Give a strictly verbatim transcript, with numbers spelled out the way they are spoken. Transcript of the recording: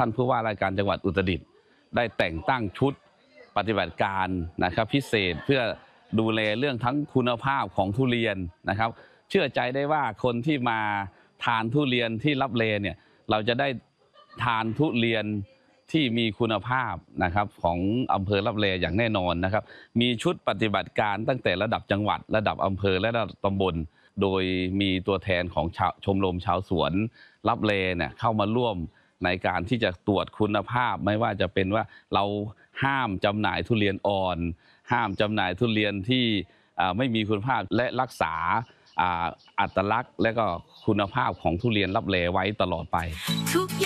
ท่านผู้ว่าราชการจังหวัดอุตรดิตถ์ได้แต่งตั้งชุดปฏิบัติการนะครับพิเศษเพื่อดูแลเรื่องทั้งคุณภาพของทุเรียนนะครับเชื่อใจได้ว่าคนที่มาทานทุเรียนที่ลับเลเนี่ยเราจะได้ทานทุเรียนที่มีคุณภาพนะครับของอำเภอลับเลอย่างแน่นอนนะครับมีชุดปฏิบัติการตั้งแต่ระดับจังหวัดระดับอำเภอและระดับตำบลโดยมีตัวแทนของชมรมชาวสวนลับเลเนี่ยเข้ามาร่วมในการที่จะตรวจคุณภาพไม่ว่าจะเป็นว่าเราห้ามจำหน่ายทุเรียนอ่อนห้ามจำหน่ายทุเรียนที่ไม่มีคุณภาพและรักษาอัตลักษณ์และก็คุณภาพของทุเรียนลับเลไว้ตลอดไป